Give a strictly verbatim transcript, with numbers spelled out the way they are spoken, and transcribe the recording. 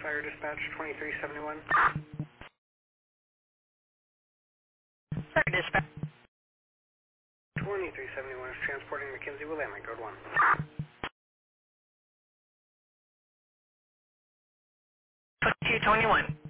Fire Dispatch twenty-three seventy-one. Fire Dispatch. twenty-three seventy-one is transporting McKenzie Willamette, code one. two twenty-one.